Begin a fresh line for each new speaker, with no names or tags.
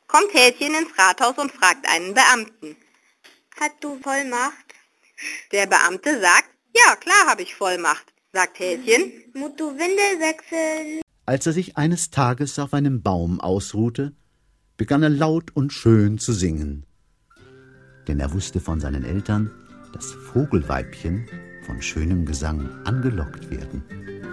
kommt Häschen ins Rathaus und fragt einen Beamten.
Hast du Vollmacht?
Der Beamte sagt, ja, klar habe ich Vollmacht. Sagt Häschen,
Musst du Windel wechseln?
Als er sich eines Tages auf einem Baum ausruhte, begann er laut und schön zu singen. Denn er wusste von seinen Eltern, dass Vogelweibchen von schönem Gesang angelockt werden.